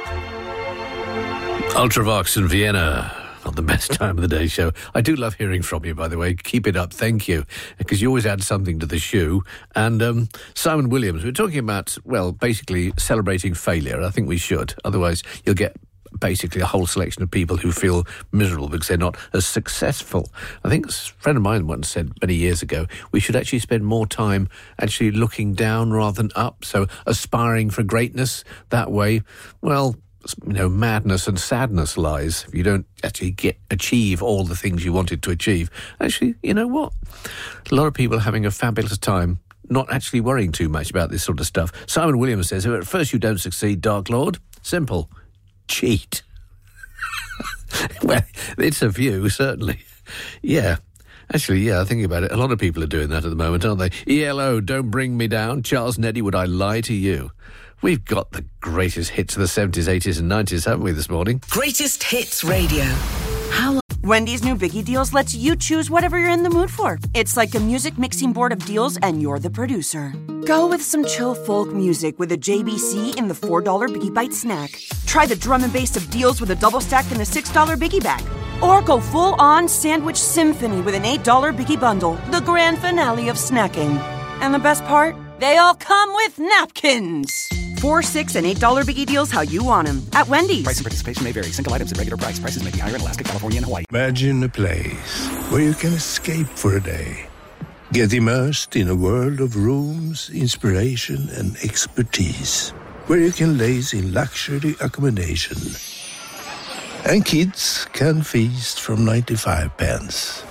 Ultravox in Vienna. Not the best time of the day show. I do love hearing from you, by the way. Keep it up, thank you. Because you always add something to the shoe. And Simon Williams, we're talking about, well, basically celebrating failure. I think we should. Otherwise, you'll get basically a whole selection of people who feel miserable because they're not as successful. I think a friend of mine once said many years ago, we should actually spend more time actually looking down rather than up. So aspiring for greatness that way, well, you know, madness and sadness lies if you don't actually achieve all the things you wanted to achieve. Actually, you know what? A lot of people are having a fabulous time not actually worrying too much about this sort of stuff. Simon Williams says, if at first you don't succeed, Dark Lord, simple, cheat. Well, it's a view, certainly. Yeah. Actually, yeah, thinking about it, a lot of people are doing that at the moment, aren't they? ELO, don't bring me down. Charles Neddy, would I lie to you? We've got the greatest hits of the 70s, 80s and 90s, haven't we, this morning? Greatest Hits Radio. How long? Wendy's new Biggie Deals lets you choose whatever you're in the mood for. It's like a music mixing board of deals, and you're the producer. Go with some chill folk music with a JBC in the $4 Biggie Bite snack. Try the drum and bass of deals with a double stack in the $6 Biggie Bag. Or go full-on sandwich symphony with an $8 Biggie Bundle, the grand finale of snacking. And the best part? They all come with napkins. $4, $6, and $8 Biggie Deals how you want them. At Wendy's. Price and participation may vary. Single items at regular price. Prices may be higher in Alaska, California, and Hawaii. Imagine a place where you can escape for a day. Get immersed in a world of rooms, inspiration, and expertise. Where you can laze in luxury accommodation. And kids can feast from 95 pence.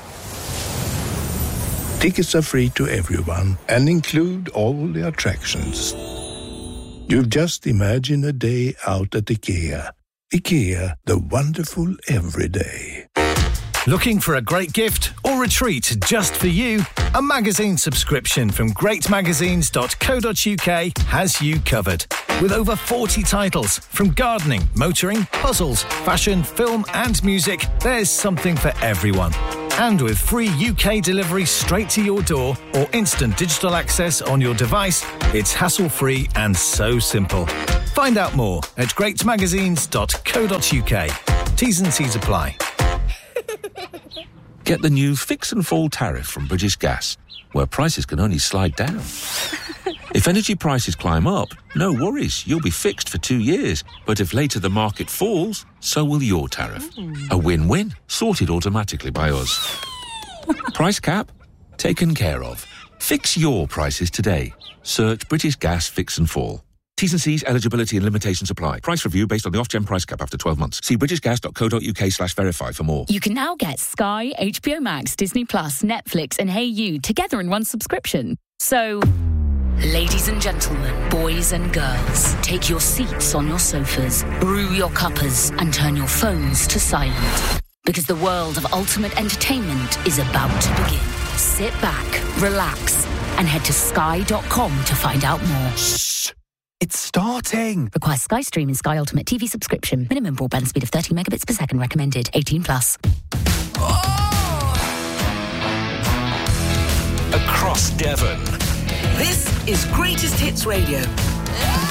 Tickets are free to everyone and include all the attractions. You've just imagined a day out at IKEA. IKEA, the wonderful everyday. Looking for a great gift or a treat just for you? A magazine subscription from greatmagazines.co.uk has you covered. With over 40 titles from gardening, motoring, puzzles, fashion, film and music, there's something for everyone. And with free UK delivery straight to your door or instant digital access on your device, it's hassle-free and so simple. Find out more at greatmagazines.co.uk. T's and C's apply. Get the new Fix and Fall tariff from British Gas, where prices can only slide down. If energy prices climb up, no worries, you'll be fixed for 2 years. But if later the market falls, so will your tariff. A win-win, sorted automatically by us. Price cap? Taken care of. Fix your prices today. Search British Gas Fix and Fall. T's and C's, eligibility and limitations apply. Price review based on the Ofgem price cap after 12 months. See britishgas.co.uk/verify for more. You can now get Sky, HBO Max, Disney Plus, Netflix and Hey You together in one subscription. So, ladies and gentlemen, boys and girls, take your seats on your sofas, brew your cuppers and turn your phones to silent. Because the world of ultimate entertainment is about to begin. Sit back, relax and head to sky.com to find out more. Shh! It's starting! Requires Sky Stream and Sky Ultimate TV subscription. Minimum broadband speed of 30 megabits per second recommended. 18 plus. Across Devon. This is Greatest Hits Radio.